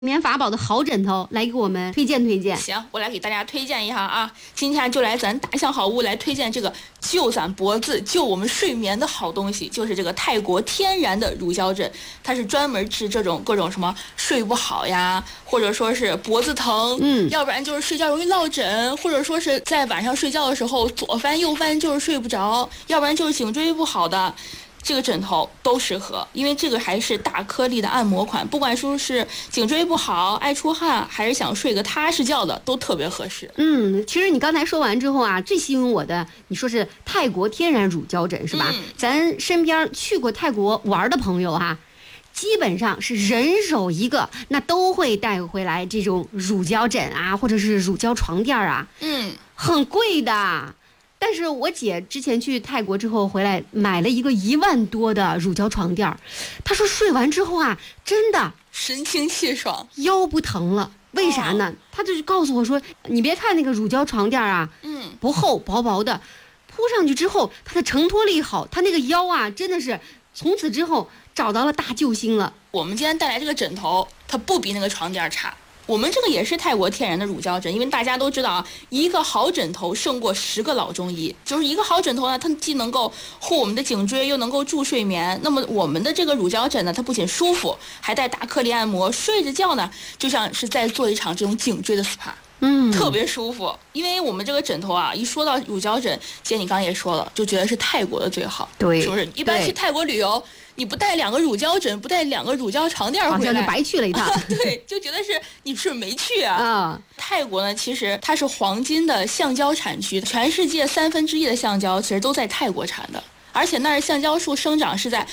眠法宝的好枕头来给我们推荐推荐。 行，我来给大家推荐一下啊！今天就来咱大象好物来推荐这个救咱脖子、救我们睡眠的好东西，就是这个泰国天然的乳胶枕。它是专门治这种各种什么睡不好呀，或者说是脖子疼，要不然就是睡觉容易落枕，或者说是在晚上睡觉的时候左翻右翻就是睡不着，要不然就是颈椎不好的。这个枕头都适合，因为这个还是大颗粒的按摩款，不管说是颈椎不好、爱出汗，还是想睡个踏实觉的，都特别合适。 其实你刚才说完之后啊，最吸引我的，你说是泰国天然乳胶枕是吧？咱身边去过泰国玩的朋友哈，基本上是人手一个，那都会带回来这种乳胶枕啊，或者是乳胶床垫啊，很贵的。但是我姐之前去泰国之后回来买了一个1万多的乳胶床垫，她说睡完之后啊，真的神清气爽， 腰不疼了。为啥呢？她就是告诉我说，你别看那个乳胶床垫啊，不厚薄薄的，铺上去之后它的承托力好，它那个腰啊真的是从此之后找到了大救星了。 我们今天带来这个枕头，它不比那个床垫差。我们这个也是泰国天然的乳胶枕，因为大家都知道啊，一个好枕头胜过10个老中医。就是一个好枕头呢，它既能够护我们的颈椎，又能够助睡眠。那么我们的这个乳胶枕呢，它不仅舒服，还带大颗粒按摩，睡着觉呢，就像是在做一场这种颈椎的 SPA。特别舒服。因为我们这个枕头啊，一说到乳胶枕，姐你刚刚也说了，就觉得是泰国的最好， 对， 是不是？一般去泰国旅游，你不带2个乳胶枕，不带2个乳胶床垫回来， 好像就白去了一趟。 对，就觉得是你是没去啊。泰国呢，其实它是黄金的橡胶产区，全世界1/3的橡胶其实都在泰国产的。而且那儿橡胶树生长是在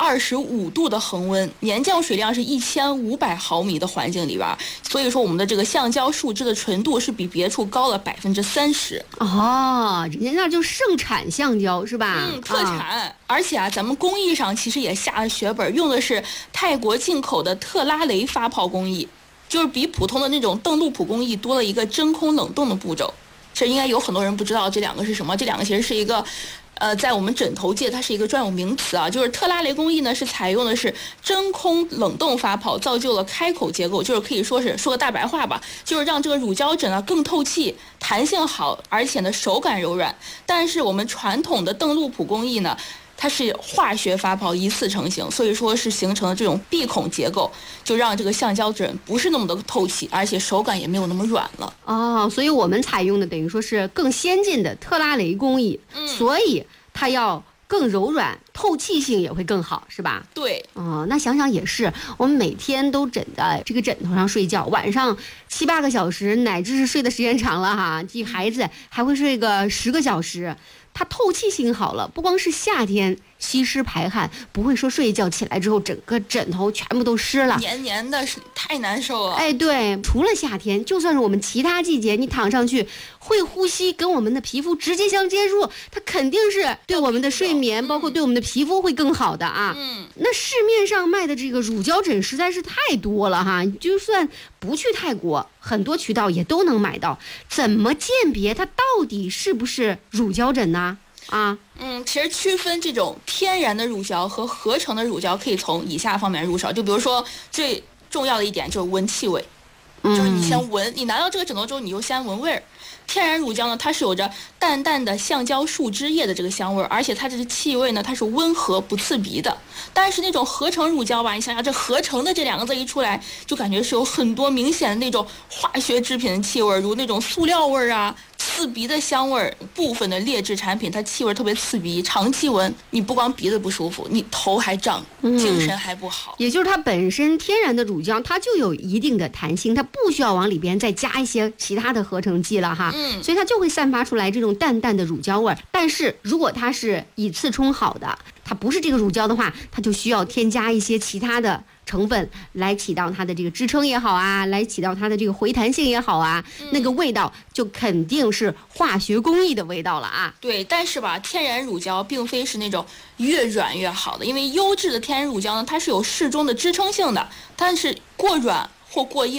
25度的恒温，年降水量是1500毫米的环境里边，所以说我们的这个橡胶树脂的纯度是比别处高了30%。 人家那就盛产橡胶是吧？ 特产。而且啊，咱们工艺上其实也下了血本，用的是泰国进口的特拉雷发泡工艺，就是比普通的那种邓禄普工艺多了一个真空冷冻的步骤。其实应该有很多人不知道这2个是什么，这2个其实是一个在我们枕头界它是一个专有名词啊，就是特拉雷工艺呢是采用的是真空冷冻发泡，造就了开口结构，就是可以说个大白话吧，就是让这个乳胶枕啊更透气、弹性好，而且呢手感柔软。但是我们传统的邓禄普工艺呢，它是化学发泡一次成型，所以说是形成了这种闭孔结构，就让这个橡胶枕不是那么的透气，而且手感也没有那么软了。 所以我们采用的等于说是更先进的特拉雷工艺，所以它要更柔软，透气性也会更好，是吧？ 对。 那想想也是，我们每天都枕在这个枕头上睡觉，晚上7、8个小时，乃至是睡的时间长了哈，这孩子还会睡个10个小时。它透气性好了，不光是夏天吸湿排汗，不会说睡一觉起来之后整个枕头全部都湿了， 黏黏的，太难受了。 对，除了夏天，就算是我们其他季节，你躺上去会呼吸，跟我们的皮肤直接相接触，它肯定是对我们的睡眠，包括对我们的皮肤会更好的啊。那市面上卖的这个乳胶枕实在是太多了哈，就算不去泰国，很多渠道也都能买到。怎么鉴别它到底是不是乳胶枕呢？ 其实区分这种天然的乳胶和合成的乳胶，可以从以下方面入手。就比如说最重要的一点就是闻气味，就是你先闻，你拿到这个枕头之后，你就先闻味儿。天然乳胶呢，它是有着淡淡的橡胶树枝叶的这个香味，而且它这个气味呢，它是温和不刺鼻的。但是那种合成乳胶吧，你想想这合成的这2个字一出来，就感觉是有很多明显的那种化学制品的气味，如那种塑料味啊、刺鼻的香味。部分的劣质产品它气味特别刺鼻，长期闻你不光鼻子不舒服，你头还胀，精神还不好。 也就是它本身天然的乳胶，它就有一定的弹性，它不需要往里边再加一些其他的合成剂了哈。所以它就会散发出来这种淡淡的乳胶味。但是如果它是以次充好的，它不是这个乳胶的话，它就需要添加一些其他的成分来起到它的这个支撑也好啊，来起到它的这个回弹性也好啊，那个味道就肯定是化学工艺的味道了啊。 对，但是吧，天然乳胶并非是那种越软越好的，因为优质的天然乳胶呢，它是有适中的支撑性的，但是过软或过硬，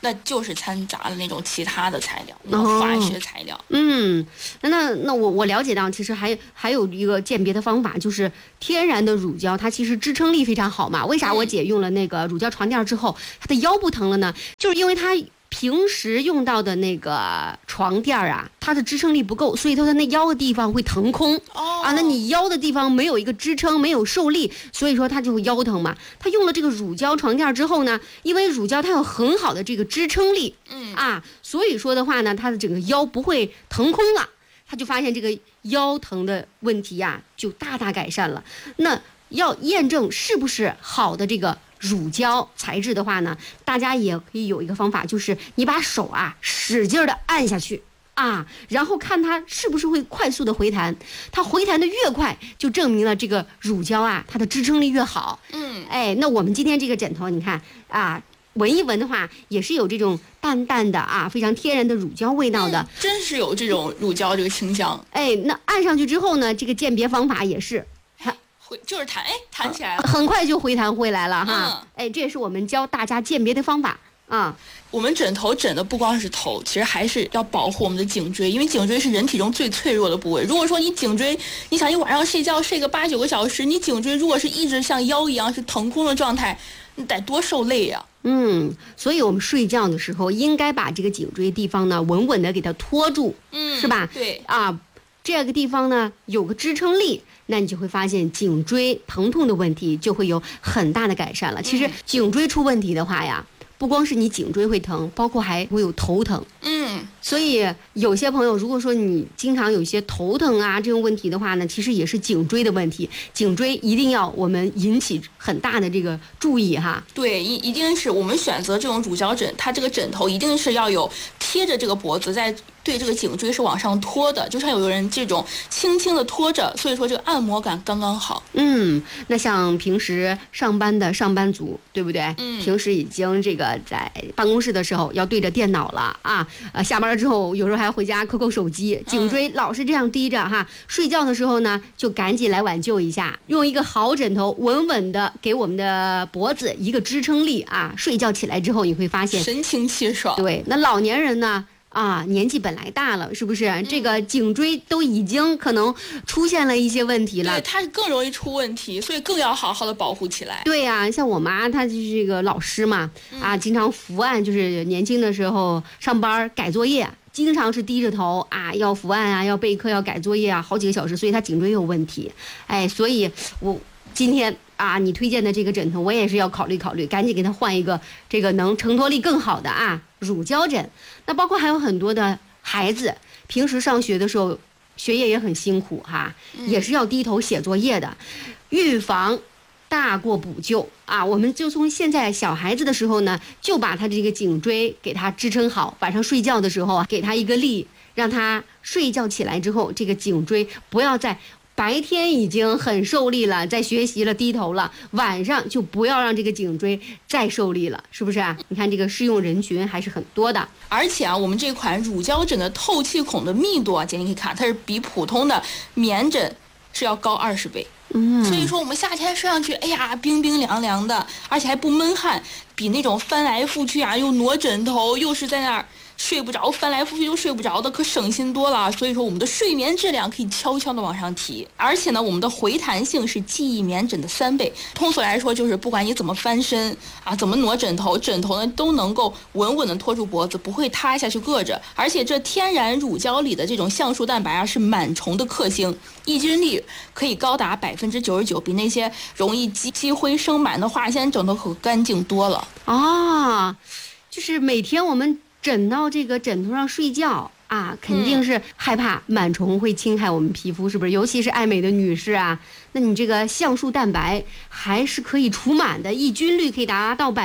那就是掺杂了那种其他的材料，那种化学材料。 那我了解到，其实还有一个鉴别的方法，就是天然的乳胶，它其实支撑力非常好嘛。为啥我姐用了那个乳胶床垫之后，她的腰不疼了呢？就是因为她平时用到的那个床垫啊，它的支撑力不够，所以它的那腰的地方会腾空。那你腰的地方没有一个支撑，没有受力，所以说它就会腰疼嘛。它用了这个乳胶床垫之后呢，因为乳胶它有很好的这个支撑力，所以说的话呢，它的整个腰不会腾空了。他就发现这个腰疼的问题呀，就大大改善了。那要验证是不是好的这个乳胶材质的话呢，大家也可以有一个方法，就是你把手使劲的按下去然后看它是不是会快速的回弹。它回弹的越快，就证明了这个乳胶它的支撑力越好。那我们今天这个枕头，你看闻一闻的话，也是有这种淡淡的非常天然的乳胶味道的， 真是有这种乳胶这个清香。 那按上去之后呢，这个鉴别方法也是， 就是弹起来了， 很快就回弹回来了哈。这也是我们教大家鉴别的方法我们枕头枕的不光是头，其实还是要保护我们的颈椎，因为颈椎是人体中最脆弱的部位。如果说你颈椎，你想你晚上睡觉睡个8-9个小时，你颈椎如果是一直像腰一样是腾空的状态，你得多受累呀。 所以我们睡觉的时候应该把这个颈椎地方呢稳稳的给它托住，是吧？ 对这个地方呢有个支撑力，那你就会发现颈椎疼痛的问题就会有很大的改善了。其实颈椎出问题的话呀，不光是你颈椎会疼，包括还会有头疼。所以有些朋友，如果说你经常有一些头疼这种问题的话呢，其实也是颈椎的问题。颈椎一定要我们引起很大的这个注意哈。 对，一定是我们选择这种乳胶枕，它这个枕头一定是要有贴着这个脖子，在对这个颈椎是往上托的，就像有人这种轻轻的托着，所以说这个按摩感刚刚好。 那像平时上班的上班族，对不对？平时已经这个在办公室的时候要对着电脑了下班了之后有时候还回家扣手机，颈椎老是这样低着睡觉的时候呢就赶紧来挽救一下，用一个好枕头稳稳的给我们的脖子一个支撑力睡觉起来之后你会发现神清气爽。 对，那老年人呢年纪本来大了，是不是？这个颈椎都已经可能出现了一些问题了， 对，它更容易出问题，所以更要好好的保护起来。 对呀，像我妈，她就是这个老师嘛，经常伏案，就是年轻的时候上班改作业，经常是低着头要伏案要备课，要改作业好几个小时，所以她颈椎有问题。所以我今天你推荐的这个枕头，我也是要考虑考虑，赶紧给她换一个这个能承托力更好的乳胶枕。那包括还有很多的孩子，平时上学的时候学业也很辛苦也是要低头写作业的。预防大过补救我们就从现在小孩子的时候呢，就把他这个颈椎给他支撑好，晚上睡觉的时候给他一个力，让他睡觉起来之后，这个颈椎不要再白天已经很受力了，在学习了低头了，晚上就不要让这个颈椎再受力了，是不是你看这个适用人群还是很多的。 而且我们这款乳胶枕的透气孔的密度姐你可以看，它是比普通的棉枕是要高20倍。所以说我们夏天睡上去，冰冰凉凉的，而且还不闷汗，比那种翻来覆去又挪枕头，又是在那儿睡不着，翻来覆去又睡不着的，可省心多了。所以说我们的睡眠质量可以悄悄的往上提，而且呢，我们的回弹性是记忆棉枕的3倍。通俗来说，就是不管你怎么翻身怎么挪枕头，枕头呢都能够稳稳的托住脖子，不会塌下去硌着。而且这天然乳胶里的这种橡树蛋白是螨虫的克星，抑菌率可以高达99%，比那些容易积灰生螨的化纤枕头可干净多了。 就是每天我们枕到这个枕头上睡觉肯定是害怕螨虫会侵害我们皮肤，是不是？尤其是爱美的女士那你这个橡树蛋白还是可以除螨的，抑菌率可以达到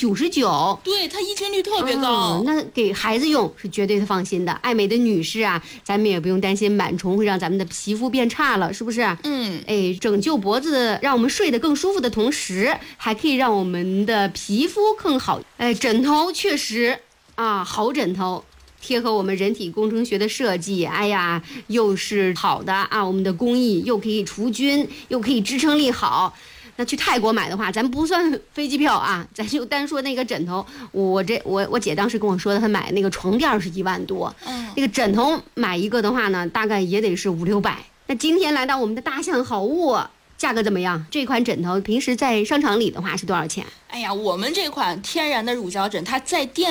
99%。 对，它抑菌率特别高。 那给孩子用是绝对的放心的。爱美的女士咱们也不用担心枕虫会让咱们的皮肤变差了，是不是？拯救脖子，让我们睡得更舒服的同时，还可以让我们的皮肤更好。枕头确实好枕头。贴合我们人体工程学的设计，又是好的我们的工艺又可以除菌，又可以支撑力好。 那去泰国买的话，咱不算飞机票啊，咱就单说那个枕头。我姐当时跟我说的，她买那个床垫是1万多，那个枕头买一个的话呢，大概也得是500-600。那今天来到我们的大象好物，价格怎么样？这款枕头平时在商场里的话是多少钱？ 哎呀，我们这款天然的乳胶枕，它在店